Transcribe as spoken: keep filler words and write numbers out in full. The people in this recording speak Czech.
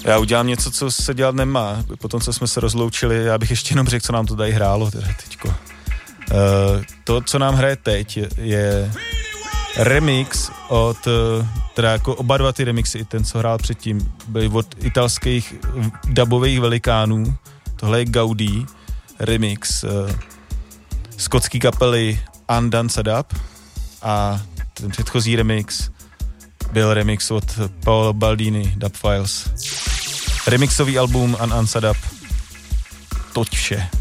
Já udělám něco, co se dělat nemá. Potom, co jsme se rozloučili, já bych ještě jenom řekl, co nám to tady hrálo. Teda teďko. Uh, to, co nám hraje teď, je, je remix od, teda jako oba dva ty remixy, i ten, co hrál předtím, byly od italských dubových velikánů. Tohle je Gaudí remix uh, skotský kapely Undance Dub a ten předchozí remix byl remix od Paolo Baldini, Dub Files. Remixový album Undance Dub. Toť vše.